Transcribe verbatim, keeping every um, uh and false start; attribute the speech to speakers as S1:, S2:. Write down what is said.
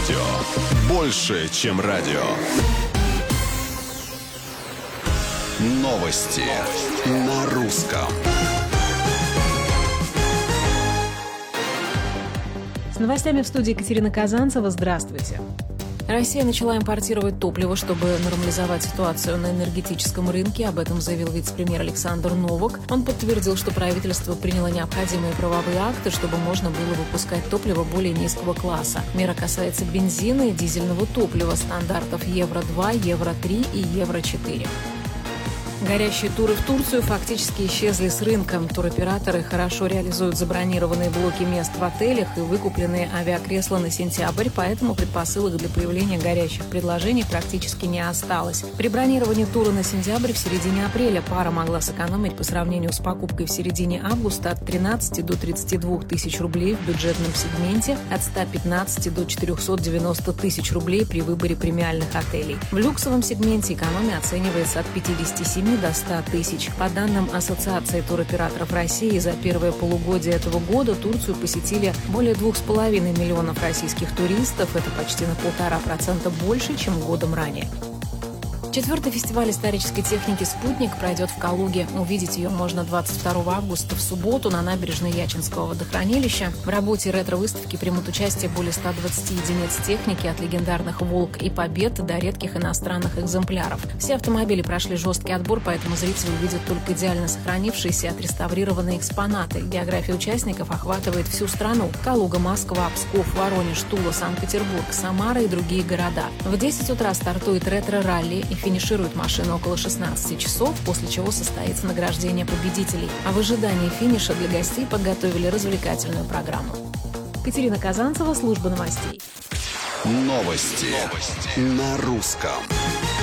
S1: радио. Больше, чем радио. Новости на русском.
S2: С новостями в студии Екатерина Казанцева. Здравствуйте. Россия начала импортировать топливо, чтобы нормализовать ситуацию на энергетическом рынке. Об этом заявил вице-премьер Александр Новак. Он подтвердил, что правительство приняло необходимые правовые акты, чтобы можно было выпускать топливо более низкого класса. Мера касается бензина и дизельного топлива стандартов евро два, евро три и евро четыре. Горящие туры в Турцию фактически исчезли с рынка. Туроператоры хорошо реализуют забронированные блоки мест в отелях и выкупленные авиакресла на сентябрь, поэтому предпосылок для появления горящих предложений практически не осталось. При бронировании тура на сентябрь в середине апреля пара могла сэкономить по сравнению с покупкой в середине августа от тринадцати до тридцати двух тысяч рублей в бюджетном сегменте, от ста пятнадцати до четырехсот девяноста тысяч рублей при выборе премиальных отелей. В люксовом сегменте экономия оценивается от пятидесяти семи до ста тысяч. По данным Ассоциации туроператоров России, за первое полугодие этого года Турцию посетили более двух с половиной миллионов российских туристов. Это почти на полтора процента больше, чем годом ранее. Четвертый фестиваль исторической техники «Спутник» пройдет в Калуге. Увидеть ее можно двадцать второго августа в субботу на набережной Ячинского водохранилища. В работе ретро-выставки примут участие более ста двадцати единиц техники, от легендарных «Волк» и «Побед» до редких иностранных экземпляров. Все автомобили прошли жесткий отбор, поэтому зрители увидят только идеально сохранившиеся и отреставрированные экспонаты. География участников охватывает всю страну: Калуга, Москва, Псков, Воронеж, Тула, Санкт-Петербург, Самара и другие города. В десять утра стартует ретро-ралли и финиширует машина около шестнадцати часов, после чего состоится награждение победителей. А в ожидании финиша для гостей подготовили развлекательную программу. Екатерина Казанцева, служба новостей.
S1: Новости на русском.